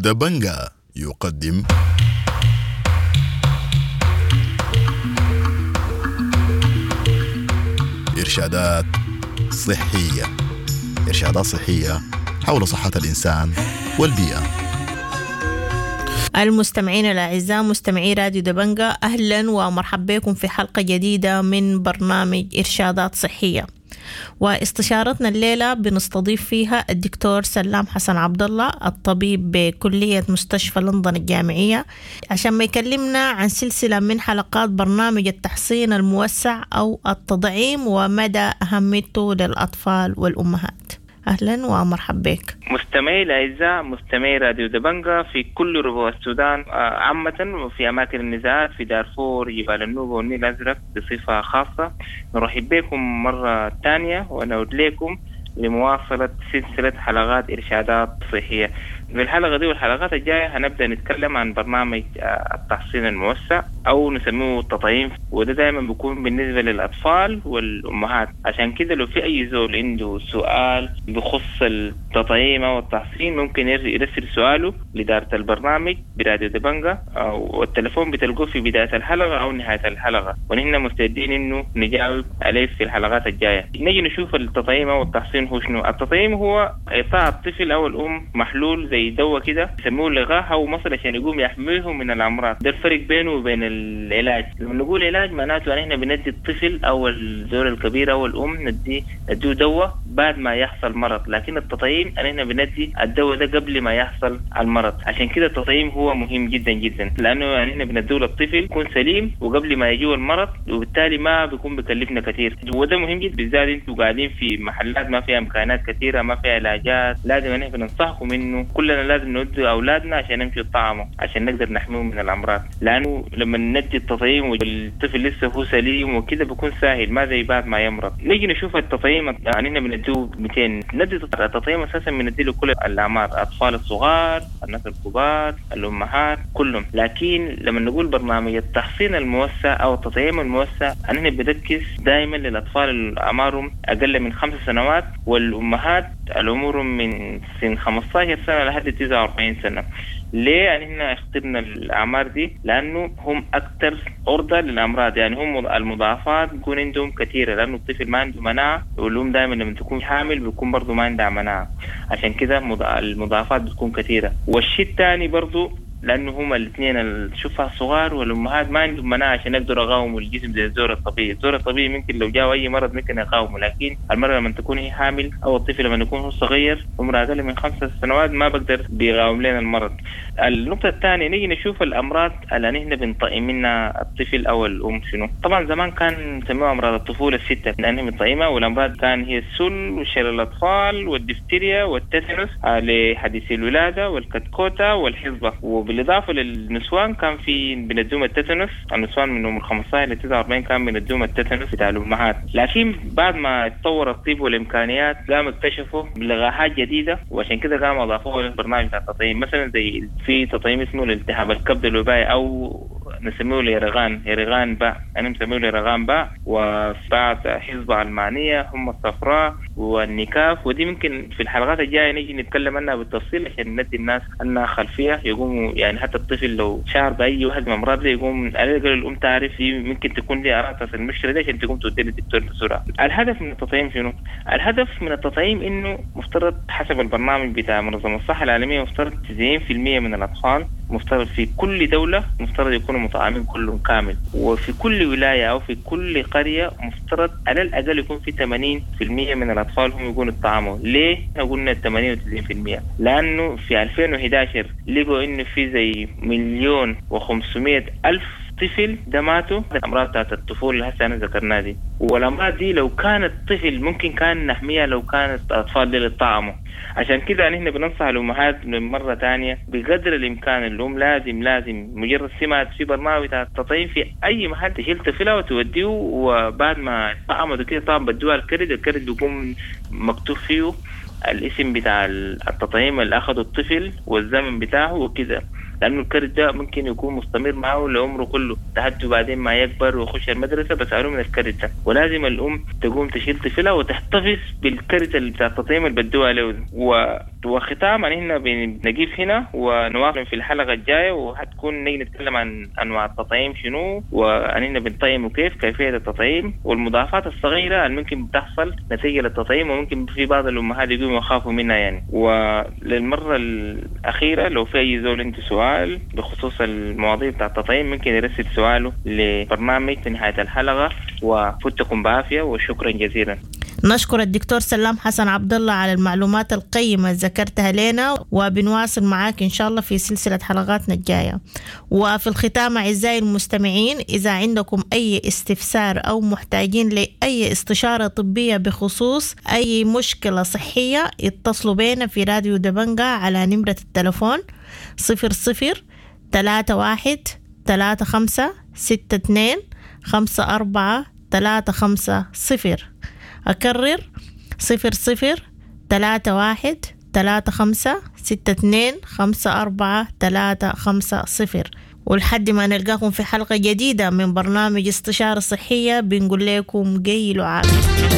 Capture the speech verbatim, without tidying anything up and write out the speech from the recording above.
دبنجا يقدم إرشادات صحية إرشادات صحية حول صحة الإنسان والبيئة. المستمعين الأعزاء مستمعي راديو دبنجا، أهلا ومرحبا بكم في حلقة جديدة من برنامج إرشادات صحية. واستشارتنا الليلة بنستضيف فيها الدكتور سلام حسن عبد الله، الطبيب بكلية مستشفى لندن الجامعية، عشان ما يكلمنا عن سلسلة من حلقات برنامج التحصين الموسع أو التطعيم ومدى أهميته للأطفال والأمهات. أهلا ومرحبا بك مستمعي الأعزاء، مستمعي راديو دبنجا في كل ربوع السودان عامة، وفي أماكن النزاعات في دارفور، جبال النوبة والنيل الأزرق بصفة خاصة. نرحب بكم مرة ثانية ونعود لكم لمواصلة سلسلة حلقات إرشادات صحية. في الحلقة دي والحلقات الجاية هنبدأ نتكلم عن برنامج التحصين الموسع أو نسميه التطعيم، وده دائما بيكون بالنسبة للأطفال والأمهات. عشان كده لو في أي زول عنده سؤال بخص التطعيم أو التحصين ممكن يرسل سؤاله لإدارة البرنامج براديو دبنجا، والتلفون بتلقوه في بداية الحلقة أو نهاية الحلقة، ونحن مستعدين إنه نجاوب عليه في الحلقات الجاية. نجي نشوف التطعيم أو التحصين هو شنو. التطعيم هو إعطاء الطفل أو الأم محلول زي دواء كده يسموه لقاح أو مصل عشان يقوم يحميه من الأمراض. ده الفرق بينه وبين العلاج. لما نقول علاج معناته أن احنا بندي الطفل أو الزول الكبير أو الأم ندي نديه دواء بعد ما يحصل مرض، لكن التطعيم أن احنا بندي الدواء ده قبل ما يحصل المرض. عشان كده التطعيم هو مهم جدا جدا، لأنه أن احنا بنديه للطفل يكون سليم وقبل ما يجيه المرض، وبالتالي ما بيكون بكلفنا كثير. وده مهم جدا بالذات انتوا قاعدين في محلات ما فيها إمكانات كثيرة، ما فيها علاجات. لازم ان احنا ننصحكم إنه كلنا لازم ندي أولادنا عشان نمشي الطعام عشان نقدر نحميهم من الأمراض، لأنه لما ندي التطعيم والطفل لسه هو سليم وكده بيكون سهل، ما زي بعد ما يمرض. نيجي نشوف التطعيم، يعني احنا بنديه مئتين. ندي التطعيم أساسا بندي له كل الأعمار، الأطفال الصغار، الناس الكبار، الأمهات، كلهم. لكن لما نقول برنامج التحصين الموسع أو التطعيم الموسع احنا بنركز دائما للأطفال اللي أعمارهم أقل من خمس سنوات، والأمهات العمرهم من سن خمسة عشر سنة لحد تسعة وأربعين سنة. ليه يعني احنا اخترنا الأعمار دي؟ لأنه هم أكثر عرضة للأمراض، يعني هم المضاعفات بيكون عندهم كثيرة، لأنه الطفل ما عنده مناعة، والأم دائما لما تكون حامل بيكون برضو ما عندها مناعة، عشان كده المضاعفات بتكون كثيرة. والشيء الثاني برضو لأنه هما الاثنين الشفع الصغار والأمهات ما عندهم مناعة عشان يقدروا يقاوموا الجسم زي الزور الطبيعي. الزور الطبيعي ممكن لو جاء أي مرض ممكن يقاومه، لكن المرة لما تكون هي حامل أو الطفل لما يكون هو صغير عمره أقل من خمسة سنوات ما بقدر بيقاوم لنا المرض. النقطة الثانية نيجي نشوف الأمراض اللي نحن بنطعم منها الطفل أو الأم شنو. طبعا زمان كان نسميها أمراض الطفولة الستة لأنها بنطعمها، والأمراض كان هي السل وشلل الأطفال والدفتيريا والتيتانوس لحديث الولادة والكتكوتة والحصبة. بالإضافة للنسوان كان في بندوم التيتانوس، النسوان من عمر خمسة عشر إلى تسعة وأربعين كان بندوم التيتانوس بتاع الأمهات. لكن بعد ما تطور الطب والإمكانيات قاموا اكتشفوا لقاحات جديدة، وعشان كده قاموا أضافوها للبرنامج بتاع التطعيم. مثلا زي في تطعيم اسمه الالتهاب الكبد الوبائي أو نسميه ليرغان يرغان باء، أنا مسميه ليرغان باء، وبعد حصبة علمانية هم الصفراء والنكاف. ودي ممكن في الحلقات الجاية نيجي نتكلم عنها بالتفصيل عشان ندي الناس أنها خلفية يقوموا، يعني حتى الطفل لو شعر بأي واحد من أمراض دي يقوم على الأقل الأم تعرف ممكن تكون لي أعراض في المشكلة دي عشان تقوم تودي للدكتور بسرعة. الهدف من التطعيم شنو؟ الهدف من التطعيم إنه مفترض حسب البرنامج بتاع منظمة الصحة العالمية مفترض تسعين بالمئة من الأطفال مفترض في كل دولة مفترض يكونوا مطعمين كلهم كامل، وفي كل ولاية أو في كل قرية مفترض على الأقل يكون في ثمانين بالمئة من الأطفال هم يكونوا يطعموا. ليه قلنا ثمانين وتسعين بالمئة؟ لأنه في ألفين وإحدى عشر لقوا إنه في زي مليون وخمسمائة ألف طفل ده ماتوا الأمراض بتاعت الطفولة اللي هسه أنا ذكرناها دي. والأمراض دي لو كانت طفل ممكن كان نحميها لو كانت أطفال دي للطعام. عشان كده نحن بننصح الأمهات مرة تانية بقدر الإمكان الأم لازم لازم مجرد سمعت في برنامج بتاع التطعيم في أي محل تشيل طفلها وتوديه، وبعد ما طعمه كده طبعا بدوها الكرد، الكرد بيكون مكتوب فيه الاسم بتاع التطعيم اللي أخذه الطفل والزمن بتاعه وكذا، لأنه الكرد ده ممكن يكون مستمر معه لعمره كله لحد بعدين ما يكبر ويخش المدرسة بس علوم من الكرد ده. ولازم الأم تقوم تشيل طفلها وتحتفظ بالكرد اللي بتاع التطعيم اللي بدوها له. و وختاما هنا بنقيف هنا ونواصل في الحلقة الجاية، وحتكون نيجي نتكلم عن أنواع التطعيم شنو، وأننا بنطعم وكيف كيفية التطعيم، والمضاعفات الصغيرة اللي ممكن بتحصل نتيجة للتطعيم، وممكن في بعض الأمهات يقوموا يخافوا منها يعني. وللمرة الأخيرة لو في أي زول عنده سؤال بخصوص المواضيع بتاع التطعيم ممكن يرسل سؤاله لبرنامج في نهاية الحلقة، وفتكم بعافية وشكرا جزيلا. نشكر الدكتور سلام حسن عبد الله على المعلومات القيمة ذكرتها لنا، وبنواصل معاك إن شاء الله في سلسلة حلقاتنا الجاية. وفي الختام أعزائي المستمعين، إذا عندكم أي استفسار أو محتاجين لأي استشارة طبية بخصوص أي مشكلة صحية، اتصلوا بينا في راديو دبنجة على نمرة التلفون صفر صفر ثلاثة واحد ثلاثة خمسة ستة اثنين خمسة أربعة ثلاثة خمسة صفر. أكرر صفر صفر ثلاثة واحد ثلاثة خمسة ستة اثنين خمسة أربعة ثلاثة خمسة صفر. ولحد ما نلقاكم في حلقة جديدة من برنامج استشارة صحية بنقول لكم جيلوا عافية.